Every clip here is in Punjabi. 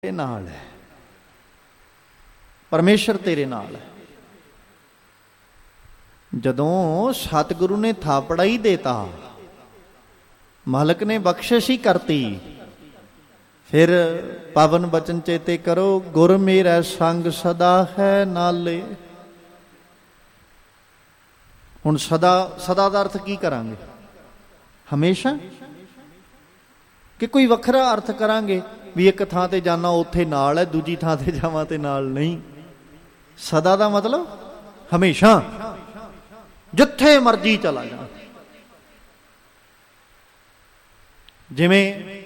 ਤੇਰੇ ਨਾਲ ਹੈ, ਪਰਮੇਸ਼ਰ ਤੇਰੇ ਨਾਲ ਹੈ। ਜਦੋਂ ਸਤਿਗੁਰੂ ਨੇ ਥਾਪੜਾ ਹੀ ਦੇਤਾ, ਮਾਲਕ ਨੇ ਬਖਸ਼ਿਸ਼ ਹੀ ਕਰਤੀ, ਫਿਰ ਪਾਵਨ ਬਚਨ ਚੇਤੇ ਕਰੋ, ਗੁਰ ਮੇਰਾ ਸੰਗ ਸਦਾ ਹੈ ਨਾਲੇ। ਹੁਣ ਸਦਾ ਦਾ ਅਰਥ ਕੀ ਕਰਾਂਗੇ? ਹਮੇਸ਼ਾ ਕਿ ਕੋਈ ਵੱਖਰਾ ਅਰਥ ਕਰਾਂਗੇ ਵੀ ਇੱਕ ਥਾਂ ਤੇ ਜਾਣਾ ਉੱਥੇ ਨਾਲ ਹੈ, ਦੂਜੀ ਥਾਂ ਤੇ ਜਾਵਾਂ ਤੇ ਨਾਲ ਨਹੀਂ। ਸਦਾ ਦਾ ਮਤਲਬ ਹਮੇਸ਼ਾ, ਜਿੱਥੇ ਮਰਜੀ ਚਲਾ ਜਾ। ਜਿਵੇਂ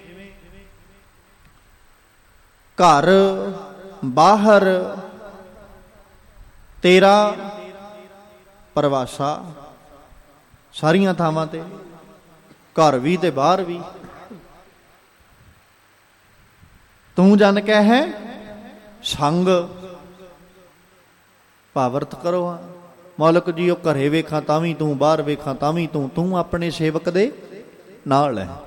ਘਰ ਬਾਹਰ ਤੇਰਾ ਪਰਵਾਸਾ, ਸਾਰੀਆਂ ਥਾਵਾਂ ਤੇ, ਘਰ ਵੀ ਤੇ ਬਾਹਰ ਵੀ। ਤੂੰ ਜਨ ਕਹਿ ਹੈ ਸੰਗ, ਭਾਵਰਤ ਕਰੋ ਹਾਂ ਮਾਲਕ ਜੀ, ਉਹ ਘਰੇ ਵੇਖਾਂ ਤਾਂ ਵੀ ਤੂੰ, ਬਾਹਰ ਵੇਖਾਂ ਤਾਂ ਵੀ ਤੂੰ, ਤੂੰ ਆਪਣੇ ਸੇਵਕ ਦੇ ਨਾਲ ਹੈ।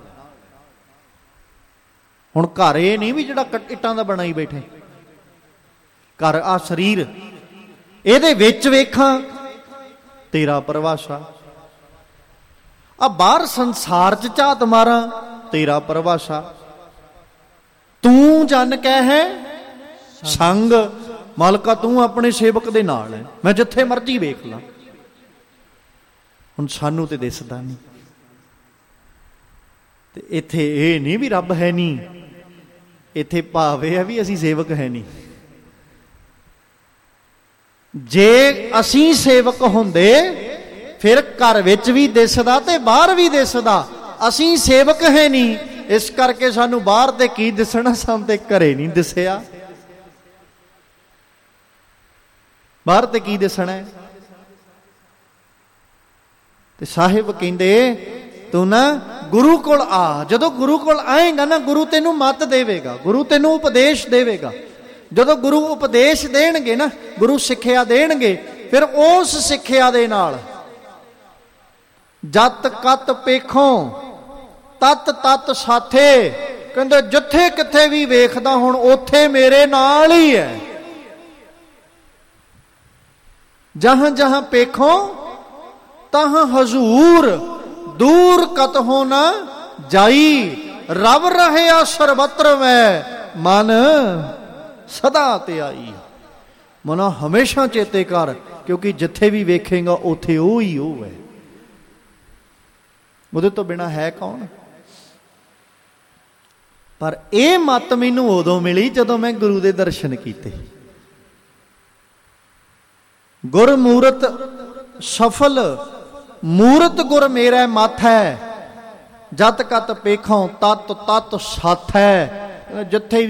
ਹੁਣ ਘਰ ਇਹ ਨਹੀਂ ਵੀ ਜਿਹੜਾ ਇੱਟਾਂ ਦਾ ਬਣਾਈ ਬੈਠੇ, ਘਰ ਆ ਸਰੀਰ, ਇਹਦੇ ਵਿੱਚ ਵੇਖਾਂ ਤੇਰਾ ਪਰਵਾਸਾ, ਆ ਬਾਹਰ ਸੰਸਾਰ ਚ ਝਾਤ ਮਾਰਾਂ ਤੇਰਾ ਪਰਵਾਸਾ। ਤੂੰ ਜਨ ਕਹਿ ਹੈ ਸੰਗ, ਮਾਲਕਾ ਤੂੰ ਆਪਣੇ ਸੇਵਕ ਦੇ ਨਾਲ ਹੈ, ਮੈਂ ਜਿੱਥੇ ਮਰਜੀ ਵੇਖ ਲਾਂ। ਹੁਣ ਸਾਨੂੰ ਤੇ ਦਿਸਦਾ ਨਹੀਂ, ਤੇ ਇੱਥੇ ਇਹ ਨਹੀਂ ਵੀ ਰੱਬ ਹੈ ਨਹੀਂ, ਇੱਥੇ ਭਾਵ ਇਹ ਹੈ ਵੀ ਅਸੀਂ ਸੇਵਕ ਹੈ ਨਹੀਂ। ਜੇ ਅਸੀਂ ਸੇਵਕ ਹੁੰਦੇ ਫਿਰ ਘਰ ਵਿੱਚ ਵੀ ਦਿਸਦਾ ਤੇ ਬਾਹਰ ਵੀ ਦਿਸਦਾ। ਅਸੀਂ ਸੇਵਕ ਹੈ ਨਹੀਂ, ਇਸ ਕਰਕੇ ਸਾਨੂੰ ਬਾਹਰ ਤੇ ਕੀ ਦਿਸਣਾ, ਸਾਨੂੰ ਤੇ ਘਰੇ ਨਹੀਂ ਦਿਸਿਆ। ਬਾਹਰ ਤੇ ਕੀ ਦਿਸਣਾ? ਤੇ ਸਾਹਿਬ ਕਹਿੰਦੇ ਤੂੰ ਨਾ ਗੁਰੂ ਕੋਲ ਆ। ਜਦੋਂ ਗੁਰੂ ਕੋਲ ਆਏਗਾ ਨਾ, ਗੁਰੂ ਤੈਨੂੰ ਮੱਤ ਦੇਵੇਗਾ, ਗੁਰੂ ਤੈਨੂੰ ਉਪਦੇਸ਼ ਦੇਵੇਗਾ। ਜਦੋਂ ਗੁਰੂ ਉਪਦੇਸ਼ ਦੇਣਗੇ ਨਾ, ਗੁਰੂ ਸਿੱਖਿਆ ਦੇਣਗੇ, ਫਿਰ ਉਸ ਸਿੱਖਿਆ ਦੇ ਨਾਲ ਜਤ ਕਤ ਪੇਖੋਂ ਤਤ ਤਤ ਸਾਥੇ, ਕਹਿੰਦੇ ਜਿੱਥੇ ਕਿੱਥੇ ਵੀ ਵੇਖਦਾ ਹੁਣ ਉੱਥੇ ਮੇਰੇ ਨਾਲ ਹੀ ਹੈ। ਜਹਾਂ ਜਹਾਂ ਪੇਖੋਂ ਤਹਾਂ ਹਜ਼ੂਰ, ਦੂਰ ਕਤਹੁ ਨਾ ਜਾਈ। ਰਬ ਰਹਿਆ ਸਰਬਤਰ ਮੈਂ, ਮਨ ਸਦਾ ਤੇ ਆਈ। ਮਨਾ ਹਮੇਸ਼ਾ ਚੇਤੇ ਕਰ, ਕਿਉਂਕਿ ਜਿੱਥੇ ਵੀ ਵੇਖੇਗਾ ਉੱਥੇ ਉਹ ਹੀ ਉਹ ਹੈ, ਉਹਦੇ ਤੋਂ ਬਿਨਾਂ ਹੈ ਕੌਣ? ਪਰ ਇਹ ਮੱਤ ਮੈਨੂੰ ਉਦੋਂ ਮਿਲੀ ਜਦੋਂ ਮੈਂ ਗੁਰੂ ਦੇ ਦਰਸ਼ਨ ਕੀਤੇ। ਗੁਰ ਮੂਰਤ ਸਫਲ, ਮੂਰਤ ਗੁਰ ਮੇਰਾ ਮੱਥ ਹੈ। ਜਤ ਕਤ ਪੇਖੋਂ ਤਤ ਤਤ ਸੱਥ ਹੈ। ਜਿੱਥੇ